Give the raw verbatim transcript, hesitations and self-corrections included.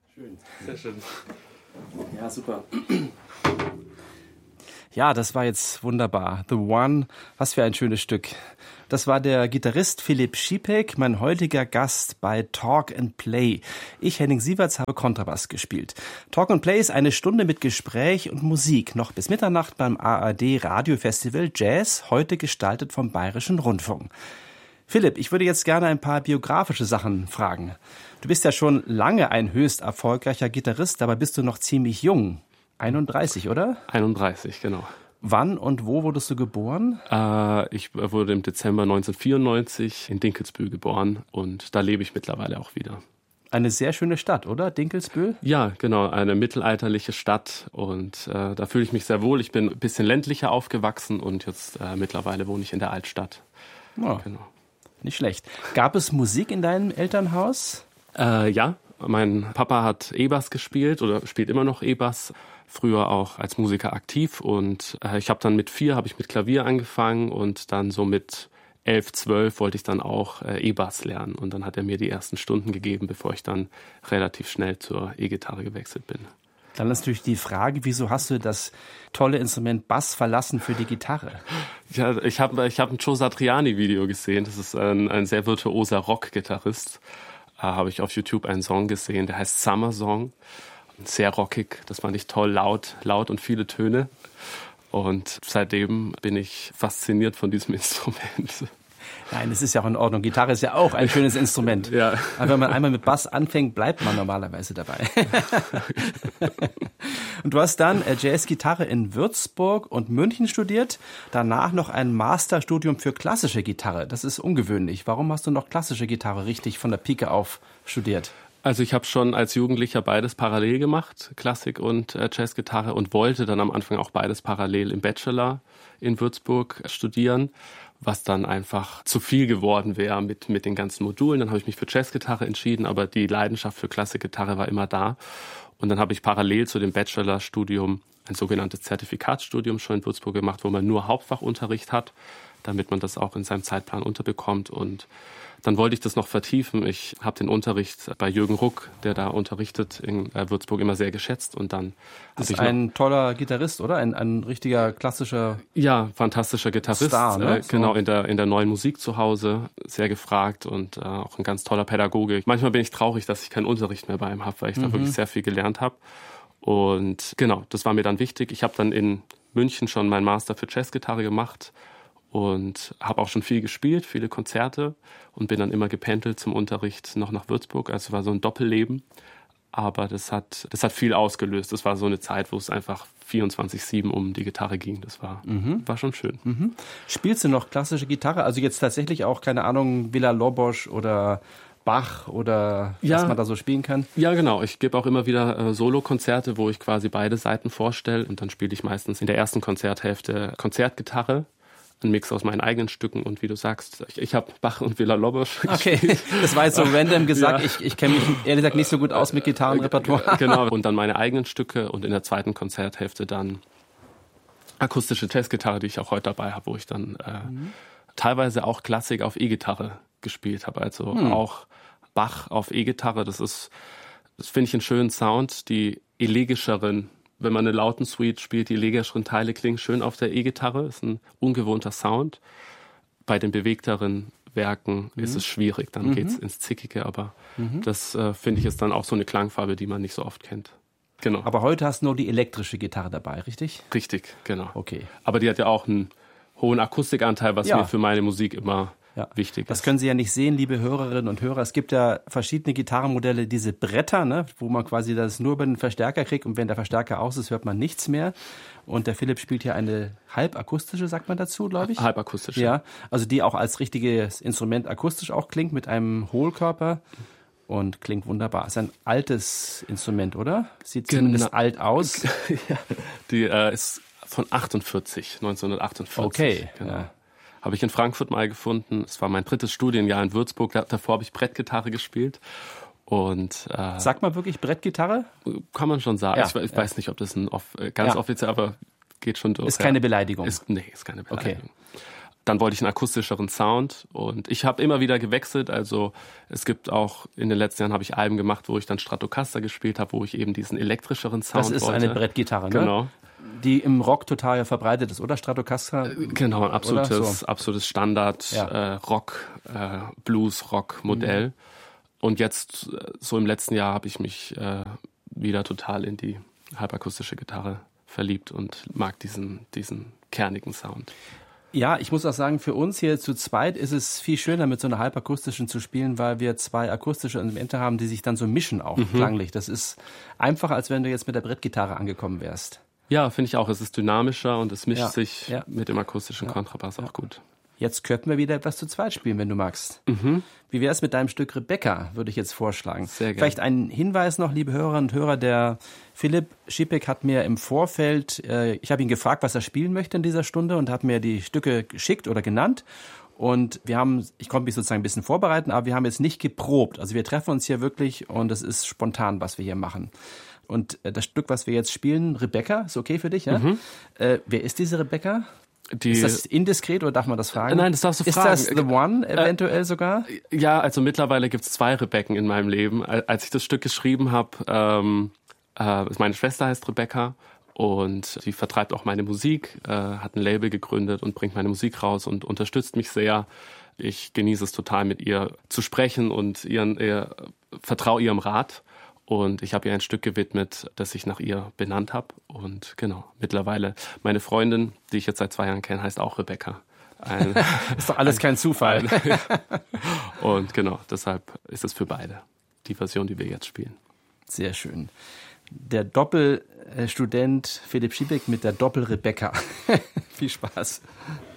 Schön, sehr schön. Ja, super. Ja, das war jetzt wunderbar. The One, was für ein schönes Stück. Das war der Gitarrist Philipp Schipek, mein heutiger Gast bei Talk and Play. Ich, Henning Sieverts, habe Kontrabass gespielt. Talk and Play ist eine Stunde mit Gespräch und Musik, noch bis Mitternacht beim A R D Radiofestival Jazz, heute gestaltet vom Bayerischen Rundfunk. Philipp, ich würde jetzt gerne ein paar biografische Sachen fragen. Du bist ja schon lange ein höchst erfolgreicher Gitarrist, dabei bist du noch ziemlich jung. einunddreißig, oder? einunddreißig, genau. Wann und wo wurdest du geboren? Äh, ich wurde im Dezember neunzehnhundertvierundneunzig in Dinkelsbühl geboren und da lebe ich mittlerweile auch wieder. Eine sehr schöne Stadt, oder? Dinkelsbühl? Ja, genau, eine mittelalterliche Stadt und äh, da fühle ich mich sehr wohl. Ich bin ein bisschen ländlicher aufgewachsen und jetzt äh, mittlerweile wohne ich in der Altstadt. Oh, genau. Nicht schlecht. Gab es Musik in deinem Elternhaus? Äh, ja, mein Papa hat E-Bass gespielt oder spielt immer noch E-Bass. Früher auch als Musiker aktiv und äh, ich habe dann mit vier habe ich mit Klavier angefangen und dann so mit elf, zwölf wollte ich dann auch äh, E-Bass lernen und dann hat er mir die ersten Stunden gegeben, bevor ich dann relativ schnell zur E-Gitarre gewechselt bin. Dann ist natürlich die Frage, wieso hast du das tolle Instrument Bass verlassen für die Gitarre? Ja, ich habe ich hab ein Joe Satriani-Video gesehen, das ist ein, ein sehr virtuoser Rock-Gitarrist. Äh, habe ich auf YouTube einen Song gesehen, der heißt Summer Song. Sehr rockig, das fand ich toll, laut, laut und viele Töne. Und seitdem bin ich fasziniert von diesem Instrument. Nein, es ist ja auch in Ordnung. Gitarre ist ja auch ein schönes Instrument. Ja. Aber wenn man einmal mit Bass anfängt, bleibt man normalerweise dabei. Und du hast dann Jazzgitarre in Würzburg und München studiert, danach noch ein Masterstudium für klassische Gitarre. Das ist ungewöhnlich. Warum hast du noch klassische Gitarre richtig von der Pike auf studiert? Also ich habe schon als Jugendlicher beides parallel gemacht, Klassik und äh, Jazzgitarre, und wollte dann am Anfang auch beides parallel im Bachelor in Würzburg studieren, was dann einfach zu viel geworden wäre mit, mit den ganzen Modulen. Dann habe ich mich für Jazzgitarre entschieden, aber die Leidenschaft für Klassikgitarre war immer da. Und dann habe ich parallel zu dem Bachelorstudium ein sogenanntes Zertifikatsstudium schon in Würzburg gemacht, wo man nur Hauptfachunterricht hat, damit man das auch in seinem Zeitplan unterbekommt. Und dann wollte ich das noch vertiefen. Ich habe den Unterricht bei Jürgen Ruck, der da unterrichtet in Würzburg, immer sehr geschätzt. Und dann das ist ein toller Gitarrist, oder? Ein, ein richtiger klassischer Ja, fantastischer Gitarrist. Star, ne? äh, genau, in der, in der neuen Musik zu Hause. Sehr gefragt und äh, auch ein ganz toller Pädagoge. Manchmal bin ich traurig, dass ich keinen Unterricht mehr bei ihm habe, weil ich mhm. da wirklich sehr viel gelernt habe. Und genau, das war mir dann wichtig. Ich habe dann in München schon meinen Master für Jazzgitarre gemacht und habe auch schon viel gespielt, viele Konzerte und bin dann immer gependelt zum Unterricht noch nach Würzburg. Also war so ein Doppelleben, aber das hat, das hat viel ausgelöst. Das war so eine Zeit, wo es einfach vierundzwanzig sieben um die Gitarre ging. Das war, mhm. war schon schön. Mhm. Spielst du noch klassische Gitarre? Also jetzt tatsächlich auch, keine Ahnung, Villa-Lobos oder Bach oder ja, was man da so spielen kann? Ja, genau. Ich gebe auch immer wieder äh, Solo-Konzerte, wo ich quasi beide Seiten vorstelle und dann spiele ich meistens in der ersten Konzerthälfte Konzertgitarre, ein Mix aus meinen eigenen Stücken und wie du sagst, ich, ich habe Bach und Villa-Lobos Okay, das war jetzt so random gesagt. Ja. Ich, ich kenne mich ehrlich gesagt nicht so gut aus mit Gitarrenrepertoire. Genau, und dann meine eigenen Stücke und in der zweiten Konzerthälfte dann akustische Jazzgitarre, die ich auch heute dabei habe, wo ich dann äh, mhm. teilweise auch Klassik auf E-Gitarre gespielt habe. Also hm. auch Bach auf E-Gitarre, das ist, das finde ich einen schönen Sound. Die elegischeren, wenn man eine lauten Suite spielt, die elegischeren Teile klingen schön auf der E-Gitarre. Das ist ein ungewohnter Sound. Bei den bewegteren Werken mhm. ist es schwierig, dann mhm. geht's ins Zickige, aber mhm. das äh, finde ich ist dann auch so eine Klangfarbe, die man nicht so oft kennt. Genau. Aber heute hast du nur die elektrische Gitarre dabei, richtig? Richtig, genau. Okay. Aber die hat ja auch einen hohen Akustikanteil, was ja. mir für meine Musik immer Ja. wichtig ist. Das können Sie ja nicht sehen, liebe Hörerinnen und Hörer. Es gibt ja verschiedene Gitarrenmodelle, diese Bretter, ne, wo man quasi das nur über den Verstärker kriegt und wenn der Verstärker aus ist, hört man nichts mehr. Und der Philipp spielt hier eine halbakustische, sagt man dazu, glaube ich? Halbakustische. Ja, also die auch als richtiges Instrument akustisch auch klingt, mit einem Hohlkörper und klingt wunderbar. Ist ein altes Instrument, oder? Sieht zumindest genau. alt aus. ja. Die äh, ist von achtundvierzig, neunzehnhundertachtundvierzig. Okay, genau. ja. Habe ich in Frankfurt mal gefunden. Es war mein drittes Studienjahr in Würzburg. Davor habe ich Brettgitarre gespielt. Und, äh, Sagt man wirklich Brettgitarre? Kann man schon sagen. Ja, ich ich ja. weiß nicht, ob das ein off, ganz ja. offiziell, aber geht schon durch. Ist keine Beleidigung? Ist, nee, ist keine Beleidigung. Okay. dann wollte ich einen akustischeren Sound und ich habe immer wieder gewechselt. Also es gibt auch, in den letzten Jahren habe ich Alben gemacht, wo ich dann Stratocaster gespielt habe, wo ich eben diesen elektrischeren Sound wollte. Das ist wollte. Eine Brettgitarre, ne? Genau. Die im Rock total verbreitet ist, oder? Stratocaster? Genau, ein absolutes, so. absolutes Standard ja. äh, Rock, äh, Blues-Rock-Modell. Mhm. Und jetzt, so im letzten Jahr, habe ich mich äh, wieder total in die halbakustische Gitarre verliebt und mag diesen, diesen kernigen Sound. Ja, ich muss auch sagen, für uns hier zu zweit ist es viel schöner, mit so einer halbakustischen zu spielen, weil wir zwei akustische Elemente haben, die sich dann so mischen auch mhm. klanglich. Das ist einfacher, als wenn du jetzt mit der Brettgitarre angekommen wärst. Ja, finde ich auch. Es ist dynamischer und es mischt ja, sich ja. mit dem akustischen ja. Kontrabass auch gut. Jetzt könnten wir wieder etwas zu zweit spielen, wenn du magst. Mhm. Wie wäre es mit deinem Stück Rebecca, würde ich jetzt vorschlagen. Sehr gerne. Vielleicht ein Hinweis noch, liebe Hörerinnen und Hörer, der Philipp Schipek hat mir im Vorfeld, äh, ich habe ihn gefragt, was er spielen möchte in dieser Stunde und hat mir die Stücke geschickt oder genannt. Und wir haben, ich konnte mich sozusagen ein bisschen vorbereiten, aber wir haben jetzt nicht geprobt. Also wir treffen uns hier wirklich und es ist spontan, was wir hier machen. Und äh, das Stück, was wir jetzt spielen, Rebecca, ist okay für dich, ja? Mhm. Äh, wer ist diese Rebecca? Die, ist das indiskret oder darf man das fragen? Nein, das darfst du ist fragen. Ist das The One eventuell äh, sogar? Ja, also mittlerweile gibt es zwei Rebecken in meinem Leben. Als ich das Stück geschrieben habe, ähm, äh, meine Schwester heißt Rebecca und sie vertreibt auch meine Musik, äh, hat ein Label gegründet und bringt meine Musik raus und unterstützt mich sehr. Ich genieße es total, mit ihr zu sprechen und ihren, ihr, vertraue ihrem Rat. Und ich habe ihr ein Stück gewidmet, das ich nach ihr benannt habe. Und genau, mittlerweile meine Freundin, die ich jetzt seit zwei Jahren kenne, heißt auch Rebecca. Ein, ist doch alles kein Zufall. Ein, und genau, deshalb ist es für beide die Version, die wir jetzt spielen. Sehr schön. Der Doppelstudent Philipp Schipek mit der Doppel-Rebecca. Viel Spaß.